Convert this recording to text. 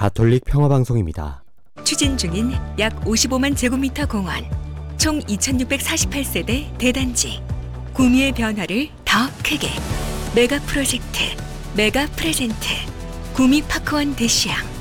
가톨릭 평화방송입니다. 추진 중인 약 55만 제곱미터 공원, 총 2648세대 대단지, 구미의 변화를 더 크게. 메가 프로젝트, 메가 프레젠트, 구미 파크원 대시양.